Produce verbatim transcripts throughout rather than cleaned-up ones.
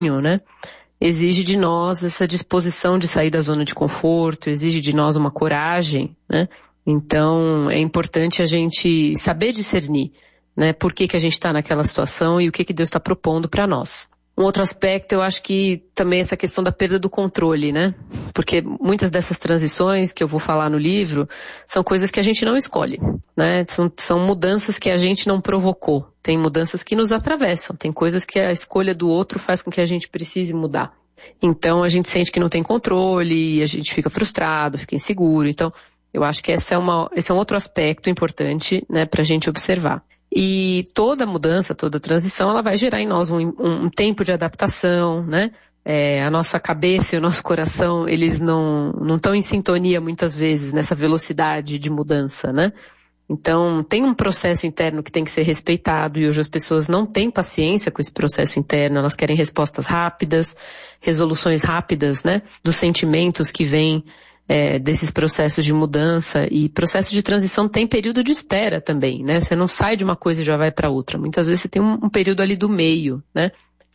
né? Exige de nós essa disposição de sair da zona de conforto, exige de nós uma coragem, né? Então, é importante a gente saber discernir, né? Por que que a gente está naquela situação e o que que Deus está propondo para nós. Um outro aspecto, eu acho que também essa questão da perda do controle, né? Porque muitas dessas transições que eu vou falar no livro são coisas que a gente não escolhe, né? São, são mudanças que a gente não provocou. Tem mudanças que nos atravessam, tem coisas que a escolha do outro faz com que a gente precise mudar. Então, a gente sente que não tem controle, a gente fica frustrado, fica inseguro. Então, eu acho que essa é uma, esse é um outro aspecto importante, né, para a gente observar. E toda mudança, toda transição, ela vai gerar em nós um, um, um tempo de adaptação, né? É, a nossa cabeça e o nosso coração, eles não não estão em sintonia muitas vezes nessa velocidade de mudança, né? Então, tem um processo interno que tem que ser respeitado e hoje as pessoas não têm paciência com esse processo interno, elas querem respostas rápidas, resoluções rápidas, né? Dos sentimentos que vêm É, desses processos de mudança, e processo de transição tem período de espera também, né? Você não sai de uma coisa e já vai para outra. Muitas vezes você tem um, um período ali do meio, né?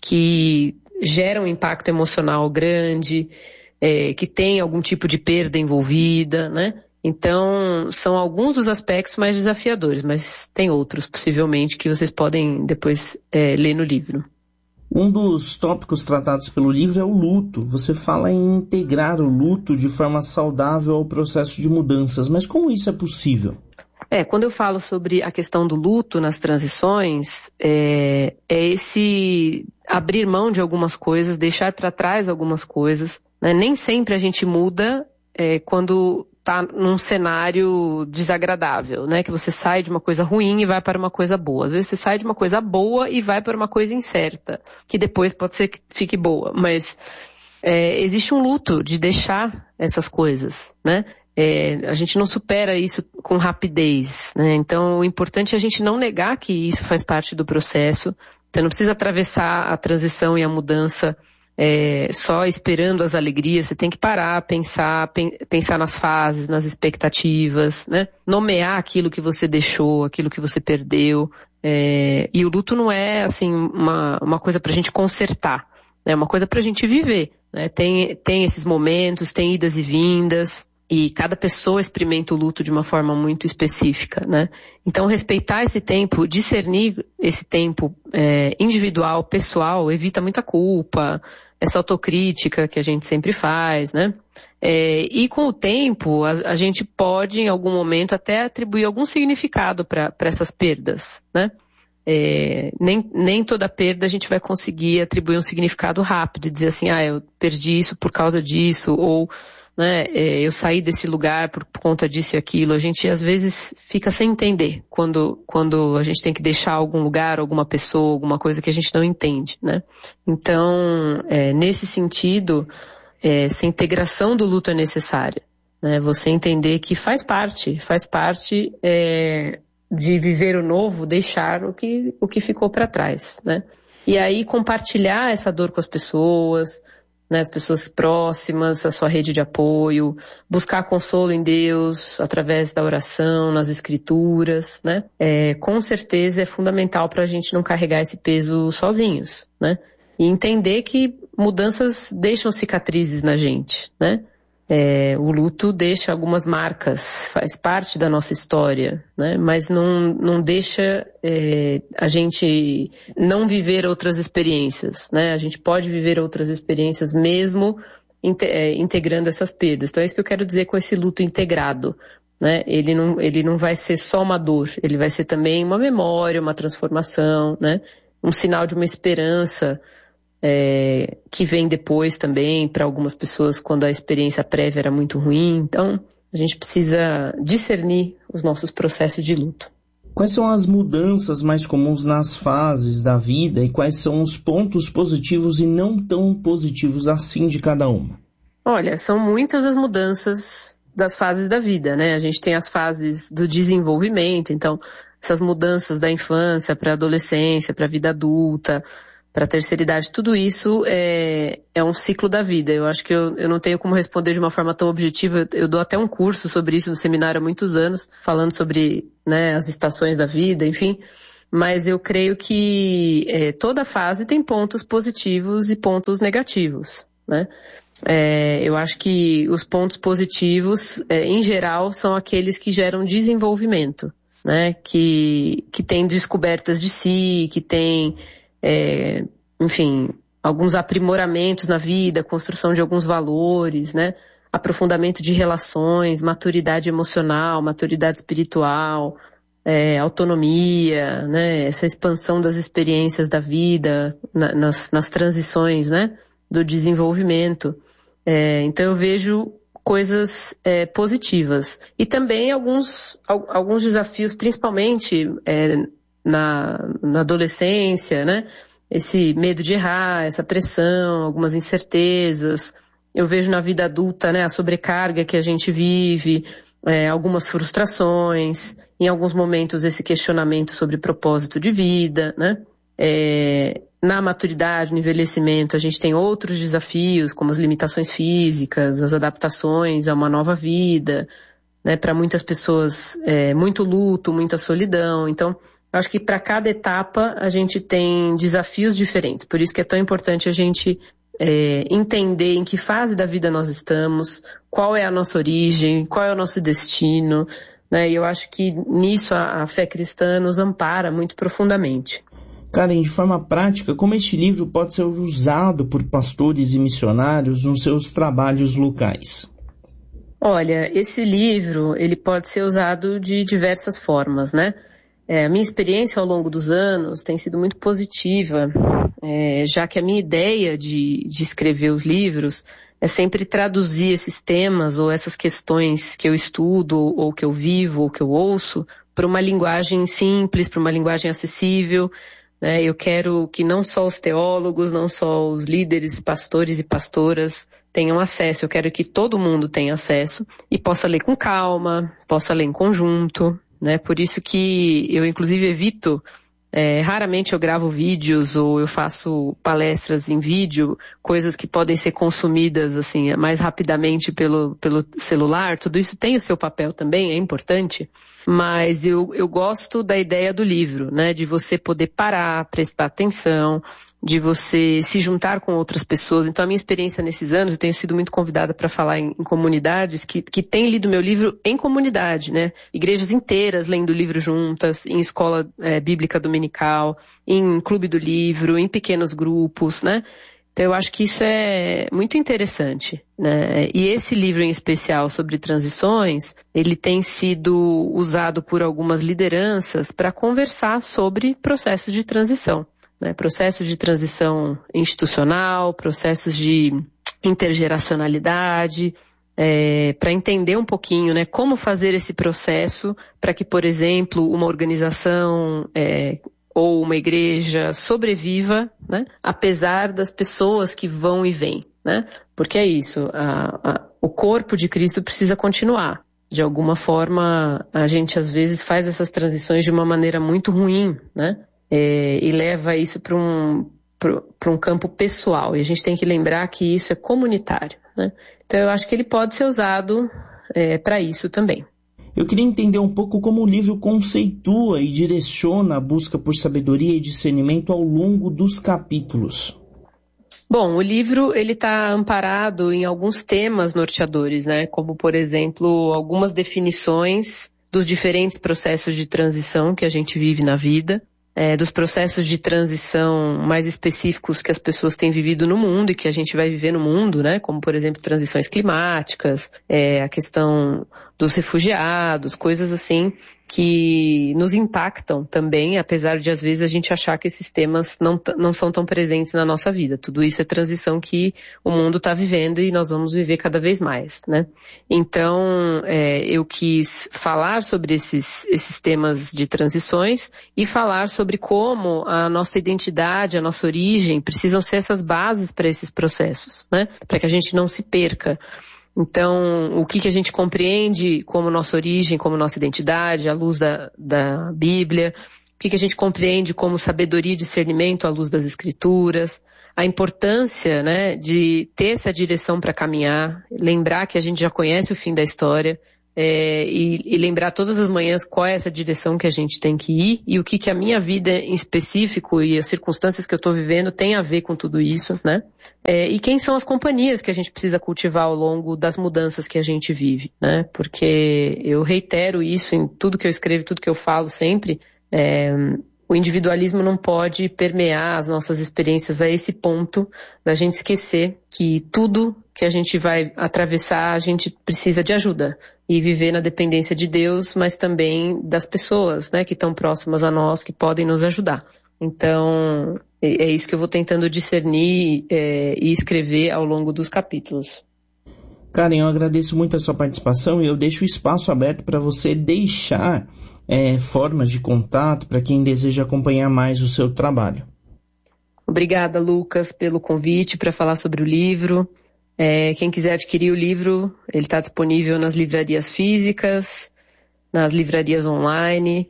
Que gera um impacto emocional grande, é, que tem algum tipo de perda envolvida, né? Então, são alguns dos aspectos mais desafiadores, mas tem outros, possivelmente, que vocês podem depois é, ler no livro. Um dos tópicos tratados pelo livro é o luto. Você fala em integrar o luto de forma saudável ao processo de mudanças, mas como isso é possível? É, quando eu falo sobre a questão do luto nas transições, é, é esse abrir mão de algumas coisas, deixar para trás algumas coisas, né? Nem sempre a gente muda é, quando está num cenário desagradável, né? Que você sai de uma coisa ruim e vai para uma coisa boa. Às vezes você sai de uma coisa boa e vai para uma coisa incerta, que depois pode ser que fique boa, mas é, existe um luto de deixar essas coisas, né? É, a gente não supera isso com rapidez, né? Então o importante é a gente não negar que isso faz parte do processo. Você não precisa atravessar a transição e a mudança É, só esperando as alegrias. Você tem que parar, pensar, pen, pensar nas fases, nas expectativas, né? Nomear aquilo que você deixou, aquilo que você perdeu. É, e o luto não é, assim, uma, uma coisa pra gente consertar, né? É uma coisa pra gente viver, né? Tem, tem esses momentos, tem idas e vindas, e cada pessoa experimenta o luto de uma forma muito específica, né? Então, respeitar esse tempo, discernir esse tempo é, individual, pessoal, evita muita culpa, essa autocrítica que a gente sempre faz, né? É, e com o tempo, a, a gente pode, em algum momento, até atribuir algum significado para essas perdas, né? É, nem, nem toda perda a gente vai conseguir atribuir um significado rápido e dizer assim, ah, eu perdi isso por causa disso, ou né, é, eu saí desse lugar por, por conta disso e aquilo. A gente às vezes fica sem entender quando, quando a gente tem que deixar algum lugar, alguma pessoa, alguma coisa que a gente não entende, né? Então, é, nesse sentido, é, essa integração do luto é necessária, né? Você entender que faz parte, faz parte é, de viver o novo, deixar o que, o que ficou para trás, né? E aí compartilhar essa dor com as pessoas, né, as pessoas próximas, a sua rede de apoio, buscar consolo em Deus através da oração, nas escrituras, né? É, com certeza é fundamental para a gente não carregar esse peso sozinhos, né? E entender que mudanças deixam cicatrizes na gente, né? É, o luto deixa algumas marcas, faz parte da nossa história, né? Mas não, não deixa é, a gente não viver outras experiências, né? A gente pode viver outras experiências mesmo inte, é, integrando essas perdas. Então é isso que eu quero dizer com esse luto integrado, né? Ele não, ele não vai ser só uma dor, ele vai ser também uma memória, uma transformação, né? Um sinal de uma esperança, É, que vem depois também para algumas pessoas quando a experiência prévia era muito ruim. Então, a gente precisa discernir os nossos processos de luto. Quais são as mudanças mais comuns nas fases da vida e quais são os pontos positivos e não tão positivos assim de cada uma? Olha, são muitas as mudanças das fases da vida, né? A gente tem as fases do desenvolvimento, então essas mudanças da infância para a adolescência, para a vida adulta, para a terceira idade, tudo isso é, é um ciclo da vida. Eu acho que eu, eu não tenho como responder de uma forma tão objetiva. Eu, eu dou até um curso sobre isso no seminário há muitos anos, falando sobre, né, as estações da vida, enfim. mas eu creio que é, toda fase tem pontos positivos e pontos negativos, né? É, eu acho que os pontos positivos, é, em geral, são aqueles que geram desenvolvimento, né? Que, que tem descobertas de si, que tem, é, enfim, alguns aprimoramentos na vida, construção de alguns valores, né? Aprofundamento de relações, maturidade emocional, maturidade espiritual, é, autonomia, né? Essa expansão das experiências da vida, na, nas, nas transições, né? Do desenvolvimento. É, então eu vejo coisas é, positivas. E também alguns, alguns desafios, principalmente é, na, na adolescência, né? Esse medo de errar, essa pressão, algumas incertezas. Eu vejo na vida adulta, né, a sobrecarga que a gente vive, é, algumas frustrações, em alguns momentos esse questionamento sobre propósito de vida, né? É, na maturidade, no envelhecimento, a gente tem outros desafios, como as limitações físicas, as adaptações a uma nova vida, né? Para muitas pessoas, é, muito luto, muita solidão. Então, eu acho que para cada etapa a gente tem desafios diferentes. Por isso que é tão importante a gente é, entender em que fase da vida nós estamos, qual é a nossa origem, qual é o nosso destino, né? E eu acho que nisso a, a fé cristã nos ampara muito profundamente. Karen, de forma prática, como este livro pode ser usado por pastores e missionários nos seus trabalhos locais? Olha, esse livro, ele pode ser usado de diversas formas, né? É, a minha experiência ao longo dos anos tem sido muito positiva, é, já que a minha ideia de, de escrever os livros é sempre traduzir esses temas ou essas questões que eu estudo, ou que eu vivo, ou que eu ouço, para uma linguagem simples, para uma linguagem acessível. Né? Eu quero que não só os teólogos, não só os líderes, pastores e pastoras tenham acesso, eu quero que todo mundo tenha acesso e possa ler com calma, possa ler em conjunto, né? Por isso que eu inclusive evito, é, raramente eu gravo vídeos ou eu faço palestras em vídeo, coisas que podem ser consumidas assim mais rapidamente pelo, pelo celular. Tudo isso tem o seu papel também, é importante, mas eu, eu gosto da ideia do livro, né? De você poder parar, prestar atenção, de você se juntar com outras pessoas. Então a minha experiência nesses anos, eu tenho sido muito convidada para falar em, em comunidades que, que têm lido meu livro em comunidade, né? Igrejas inteiras lendo o livro juntas, em escola é, bíblica dominical, em clube do livro, em pequenos grupos, né? Então eu acho que isso é muito interessante, né? E esse livro em especial sobre transições, ele tem sido usado por algumas lideranças para conversar sobre processos de transição, né? Processos de transição institucional, processos de intergeracionalidade, é, para entender um pouquinho, né, como fazer esse processo para que, por exemplo, uma organização é, ou uma igreja sobreviva, né, apesar das pessoas que vão e vêm, né? Porque é isso, a, a, o corpo de Cristo precisa continuar. De alguma forma, a gente às vezes faz essas transições de uma maneira muito ruim, né? É, e leva isso para um, para um campo pessoal. E a gente tem que lembrar que isso é comunitário, né? Então eu acho que ele pode ser usado é, para isso também. Eu queria entender um pouco como o livro conceitua e direciona a busca por sabedoria e discernimento ao longo dos capítulos. Bom, o livro ele está amparado em alguns temas norteadores, né? Como, por exemplo, algumas definições dos diferentes processos de transição que a gente vive na vida, é, dos processos de transição mais específicos que as pessoas têm vivido no mundo e que a gente vai viver no mundo, né? Como, por exemplo, transições climáticas, é, a questão dos refugiados, coisas assim que nos impactam também, apesar de às vezes a gente achar que esses temas não, não são tão presentes na nossa vida. Tudo isso é transição que o mundo está vivendo e nós vamos viver cada vez mais, né? Então, é, eu quis falar sobre esses, esses temas de transições e falar sobre como a nossa identidade, a nossa origem precisam ser essas bases para esses processos, né? Para que a gente não se perca. Então, o que, que a gente compreende como nossa origem, como nossa identidade, à luz da, da Bíblia, o que, que a gente compreende como sabedoria e discernimento à luz das Escrituras, a importância, né, de ter essa direção para caminhar, lembrar que a gente já conhece o fim da história, É, e, e lembrar todas as manhãs qual é essa direção que a gente tem que ir e o que, que a minha vida em específico e as circunstâncias que eu estou vivendo tem a ver com tudo isso, né? É, e quem são as companhias que a gente precisa cultivar ao longo das mudanças que a gente vive, né? Porque eu reitero isso em tudo que eu escrevo, tudo que eu falo sempre, é, o individualismo não pode permear as nossas experiências a esse ponto da gente esquecer que tudo que a gente vai atravessar, a gente precisa de ajuda. E viver na dependência de Deus, mas também das pessoas, né, que estão próximas a nós, que podem nos ajudar. Então, é isso que eu vou tentando discernir é, e escrever ao longo dos capítulos. Karen, eu agradeço muito a sua participação e eu deixo o espaço aberto para você deixar é, formas de contato para quem deseja acompanhar mais o seu trabalho. Obrigada, Lucas, pelo convite para falar sobre o livro. É, quem quiser adquirir o livro, ele está disponível nas livrarias físicas, nas livrarias online.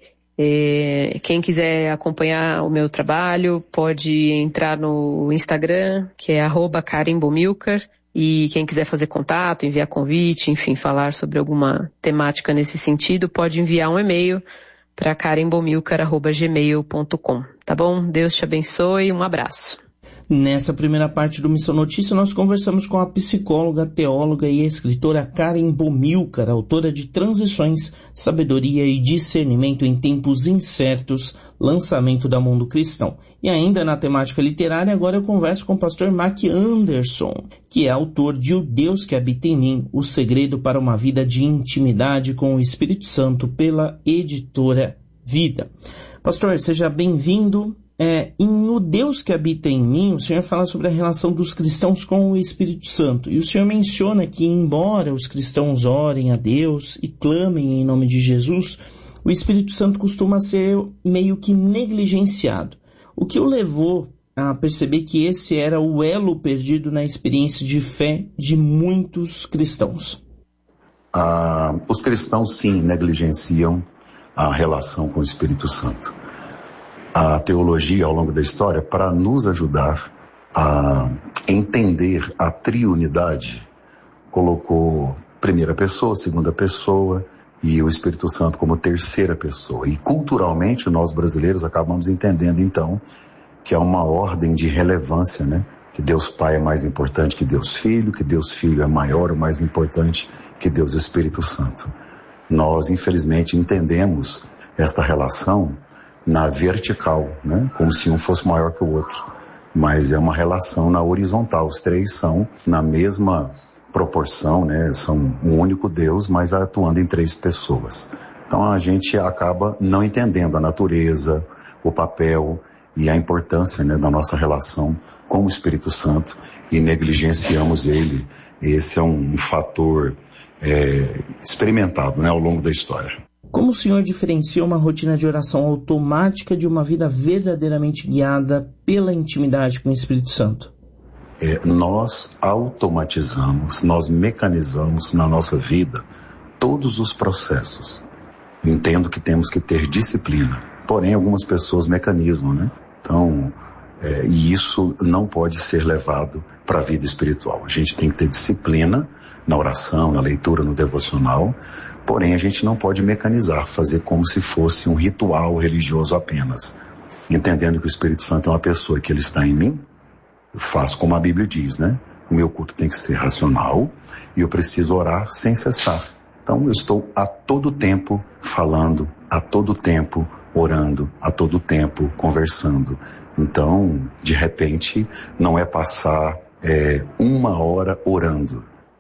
É, quem quiser acompanhar o meu trabalho pode entrar no Instagram, que é arroba Karen Bomilcar. E quem quiser fazer contato, enviar convite, enfim, falar sobre alguma temática nesse sentido, pode enviar um e-mail para karen bomilcar arroba gmail ponto com. Tá bom? Deus te abençoe, um abraço. Nessa primeira parte do Missão Notícia, nós conversamos com a psicóloga, teóloga e escritora Karen Bomilcar, autora de Transições, Sabedoria e Discernimento em Tempos Incertos, lançamento da Mundo Cristão. E ainda na temática literária, agora eu converso com o pastor Mark Anderson, que é autor de O Deus que Habita em Mim, O Segredo para uma Vida de Intimidade com o Espírito Santo, pela editora Vida. Pastor, seja bem-vindo. É, em O Deus que Habita em Mim, o Senhor fala sobre a relação dos cristãos com o Espírito Santo. E o Senhor menciona que, embora os cristãos orem a Deus e clamem em nome de Jesus, o Espírito Santo costuma ser meio que negligenciado. O que o levou a perceber que esse era o elo perdido na experiência de fé de muitos cristãos? Ah, os cristãos, sim, negligenciam a relação com o Espírito Santo. A teologia, ao longo da história, para nos ajudar a entender a triunidade, colocou primeira pessoa, segunda pessoa e o Espírito Santo como terceira pessoa. E culturalmente, nós brasileiros acabamos entendendo, então, que é uma ordem de relevância, né? Que Deus Pai é mais importante que Deus Filho, que Deus Filho é maior ou mais importante que Deus Espírito Santo. Nós, infelizmente, entendemos esta relação na vertical, né? Como se um fosse maior que o outro. Mas é uma relação na horizontal. Os três são na mesma proporção, né? São um único Deus, mas atuando em três pessoas. Então a gente acaba não entendendo a natureza, o papel e a importância, né, da nossa relação com o Espírito Santo e negligenciamos ele. Esse é um fator é, experimentado, né, ao longo da história. Como o senhor diferencia uma rotina de oração automática de uma vida verdadeiramente guiada pela intimidade com o Espírito Santo? É, nós automatizamos, nós mecanizamos na nossa vida todos os processos. Entendo que temos que ter disciplina, porém algumas pessoas mecanizam, né? Então, é, e isso não pode ser levado para a vida espiritual. A gente tem que ter disciplina na oração, na leitura, no devocional, porém a gente não pode mecanizar, fazer como se fosse um ritual religioso apenas. Entendendo que o Espírito Santo é uma pessoa, que ele está em mim, eu faço como a Bíblia diz, né? O meu culto tem que ser racional e eu preciso orar sem cessar. Então eu estou a todo tempo falando, a todo tempo orando, a todo tempo conversando. Então, de repente, não é passar é, uma hora orando,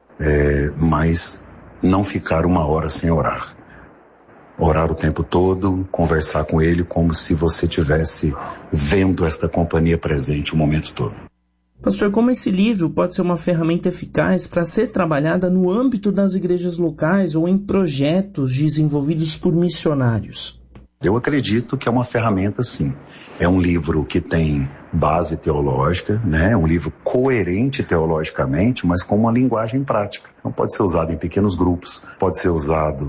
é, mas não ficar uma hora sem orar. Orar o tempo todo, conversar com ele como se você estivesse vendo esta companhia presente o momento todo. Pastor, como esse livro pode ser uma ferramenta eficaz para ser trabalhada no âmbito das igrejas locais ou em projetos desenvolvidos por missionários? Eu acredito que é uma ferramenta, sim. É um livro que tem base teológica, né? É um livro coerente teologicamente, mas com uma linguagem prática. Então pode ser usado em pequenos grupos, pode ser usado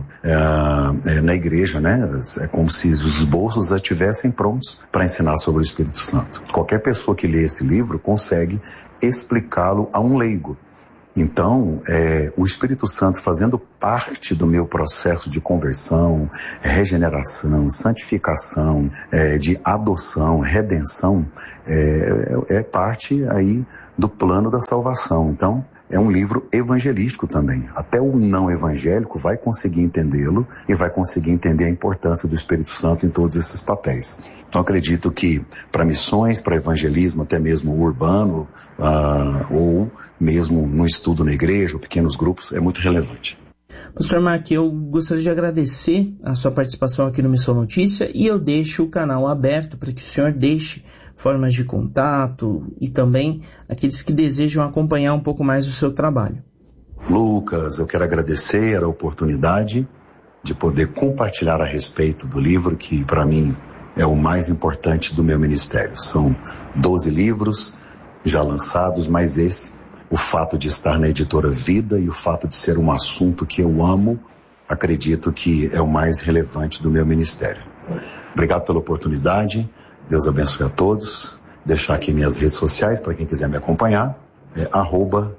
é, é, na igreja, né? É como se os esboços já estivessem prontos para ensinar sobre o Espírito Santo. Qualquer pessoa que lê esse livro consegue explicá-lo a um leigo. Então, é, o Espírito Santo fazendo parte do meu processo de conversão, regeneração, santificação, é, de adoção, redenção, é, é parte aí do plano da salvação. Então, é um livro evangelístico também. Até o não evangélico vai conseguir entendê-lo e vai conseguir entender a importância do Espírito Santo em todos esses papéis. Então acredito que para missões, para evangelismo, até mesmo urbano, uh, ou mesmo no estudo na igreja, ou pequenos grupos, é muito relevante. Pastor Mark, eu gostaria de agradecer a sua participação aqui no Missão Notícia e eu deixo o canal aberto para que o senhor deixe formas de contato e também aqueles que desejam acompanhar um pouco mais o seu trabalho. Lucas, eu quero agradecer a oportunidade de poder compartilhar a respeito do livro que para mim é o mais importante do meu ministério. São doze livros já lançados, mas esse, o fato de estar na editora Vida e o fato de ser um assunto que eu amo, acredito que é o mais relevante do meu ministério. Obrigado pela oportunidade. Deus abençoe a todos. Deixar aqui minhas redes sociais para quem quiser me acompanhar. É arroba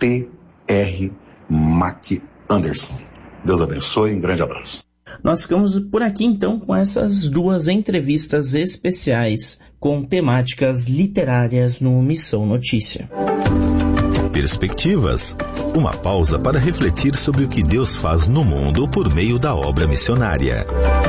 prmacAnderson. Deus abençoe. Um grande abraço. Nós ficamos por aqui então com essas duas entrevistas especiais com temáticas literárias no Missão Notícia. Perspectivas. Uma pausa para refletir sobre o que Deus faz no mundo por meio da obra missionária.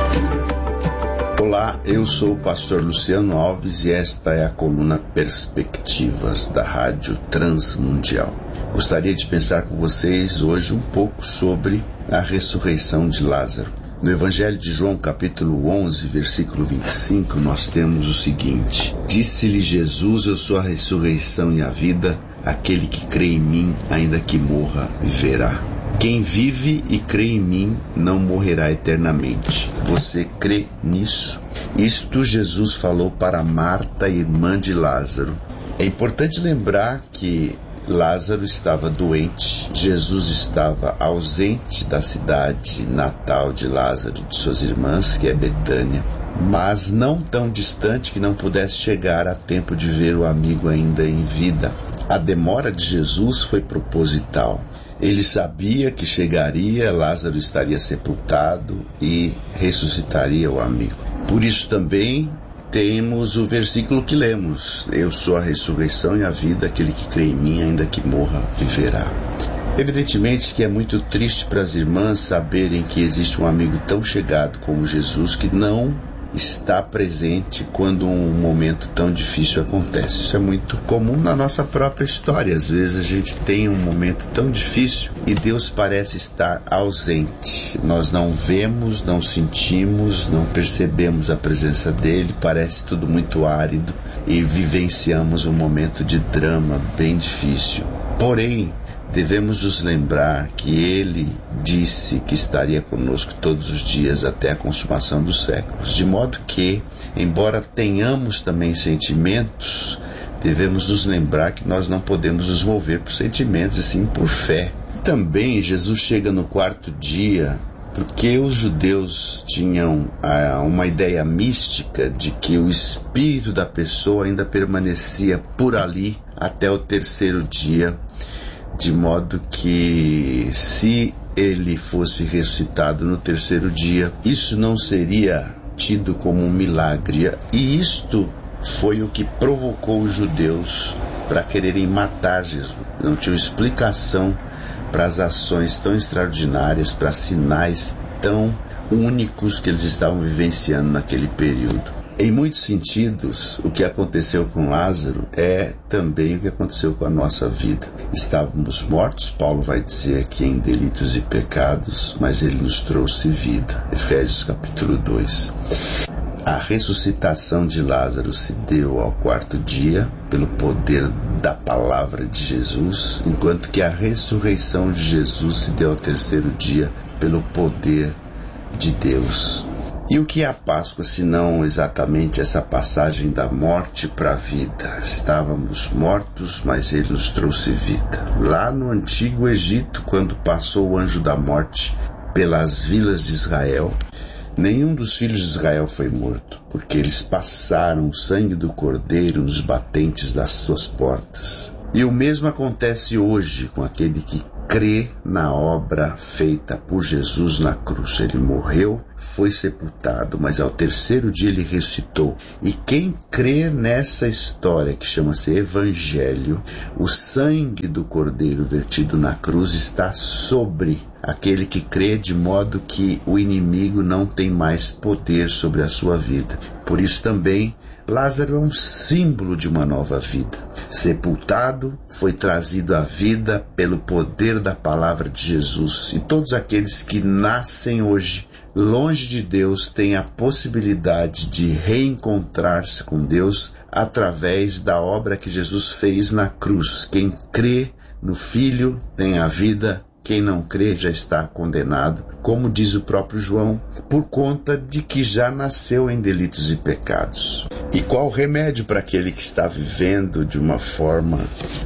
Olá, eu sou o pastor Luciano Alves e esta é a coluna Perspectivas da Rádio Transmundial. Gostaria de pensar com vocês hoje um pouco sobre a ressurreição de Lázaro. No Evangelho de João, capítulo onze, versículo vinte e cinco, nós temos o seguinte: Disse-lhe Jesus, eu sou a ressurreição e a vida, aquele que crê em mim, ainda que morra, viverá. Quem vive e crê em mim não morrerá eternamente. Você crê nisso? Isto Jesus falou para Marta, irmã de Lázaro. É importante lembrar que Lázaro estava doente, Jesus estava ausente da cidade natal de Lázaro, de suas irmãs, que é Betânia, mas não tão distante que não pudesse chegar a tempo de ver o amigo ainda em vida. A demora de Jesus foi proposital. Ele sabia que chegaria, Lázaro estaria sepultado e ressuscitaria o amigo. Por isso também temos o versículo que lemos: Eu sou a ressurreição e a vida, aquele que crê em mim, ainda que morra, viverá. Evidentemente que é muito triste para as irmãs saberem que existe um amigo tão chegado como Jesus que não está presente quando um momento tão difícil acontece. Isso é muito comum na nossa própria história. Às vezes a gente tem um momento tão difícil e Deus parece estar ausente. Nós não vemos, não sentimos, não percebemos a presença dele, parece tudo muito árido e vivenciamos um momento de drama bem difícil. Porém, devemos nos lembrar que Ele disse que estaria conosco todos os dias até a consumação dos séculos. De modo que, embora tenhamos também sentimentos, devemos nos lembrar que nós não podemos nos mover por sentimentos, e sim por fé. Também Jesus chega no quarto dia, porque os judeus tinham ah, uma ideia mística de que o espírito da pessoa ainda permanecia por ali até o terceiro dia, de modo que se ele fosse ressuscitado no terceiro dia, isso não seria tido como um milagre. E isto foi o que provocou os judeus para quererem matar Jesus. Não tinham explicação para as ações tão extraordinárias, para sinais tão únicos que eles estavam vivenciando naquele período. Em muitos sentidos, o que aconteceu com Lázaro é também o que aconteceu com a nossa vida. Estávamos mortos, Paulo vai dizer que em delitos e pecados, mas ele nos trouxe vida. Efésios capítulo dois. A ressuscitação de Lázaro se deu ao quarto dia pelo poder da palavra de Jesus, enquanto que a ressurreição de Jesus se deu ao terceiro dia pelo poder de Deus. E o que é a Páscoa, se não exatamente essa passagem da morte para a vida? Estávamos mortos, mas ele nos trouxe vida. Lá no antigo Egito, quando passou o anjo da morte pelas vilas de Israel, nenhum dos filhos de Israel foi morto, porque eles passaram o sangue do cordeiro nos batentes das suas portas. E o mesmo acontece hoje com aquele que crê na obra feita por Jesus na cruz. Ele morreu, foi sepultado, mas ao terceiro dia ele ressuscitou. E quem crê nessa história que chama-se Evangelho, o sangue do Cordeiro vertido na cruz está sobre aquele que crê, de modo que o inimigo não tem mais poder sobre a sua vida. Por isso também Lázaro é um símbolo de uma nova vida. Sepultado, foi trazido à vida pelo poder da palavra de Jesus. E todos aqueles que nascem hoje longe de Deus têm a possibilidade de reencontrar-se com Deus através da obra que Jesus fez na cruz. Quem crê no Filho tem a vida. Quem não crê já está condenado, como diz o próprio João, por conta de que já nasceu em delitos e pecados. E qual o remédio para aquele que está vivendo de uma forma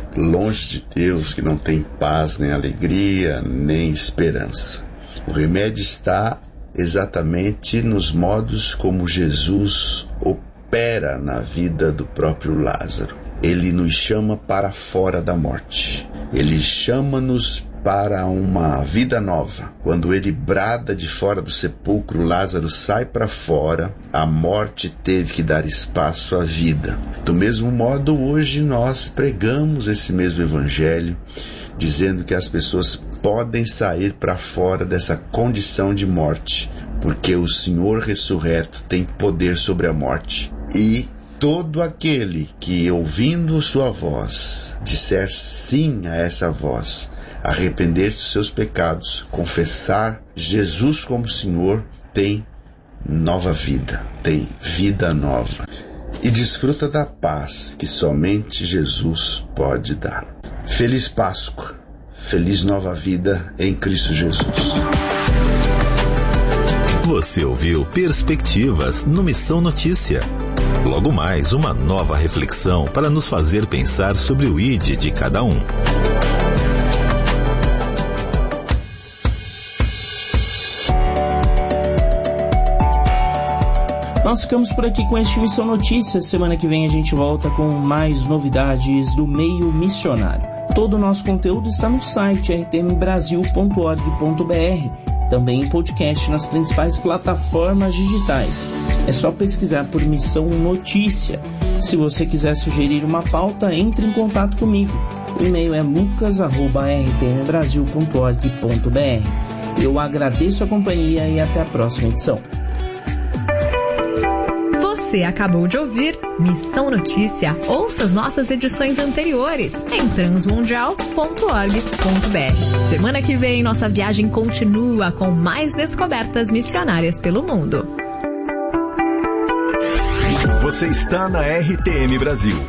longe de Deus, que não tem paz, nem alegria, nem esperança? O remédio está exatamente nos modos como Jesus opera na vida do próprio Lázaro. Ele nos chama para fora da morte. Ele chama-nos para uma vida nova. Quando ele brada de fora do sepulcro, Lázaro sai para fora, a morte teve que dar espaço à vida. Do mesmo modo, hoje nós pregamos esse mesmo evangelho, dizendo que as pessoas podem sair para fora dessa condição de morte, porque o Senhor ressurreto tem poder sobre a morte. E todo aquele que, ouvindo sua voz, disser sim a essa voz, arrepender dos seus pecados, confessar Jesus como Senhor, tem nova vida, tem vida nova. E desfruta da paz que somente Jesus pode dar. Feliz Páscoa, feliz nova vida em Cristo Jesus. Você ouviu Perspectivas no Missão Notícia. Logo mais, uma nova reflexão para nos fazer pensar sobre o I D de cada um. Nós ficamos por aqui com este Missão Notícias. Semana que vem a gente volta com mais novidades do meio missionário. Todo o nosso conteúdo está no site r t m brasil ponto org ponto b r. Também em podcast nas principais plataformas digitais. É só pesquisar por Missão Notícia. Se você quiser sugerir uma pauta, entre em contato comigo. O e-mail é lucas arroba r t m brasil ponto org ponto b r. Eu agradeço a companhia e até a próxima edição. Você acabou de ouvir Missão Notícia. Ouça as nossas edições anteriores em transmundial ponto org ponto b r. Semana que vem, nossa viagem continua com mais descobertas missionárias pelo mundo. Você está na R T M Brasil.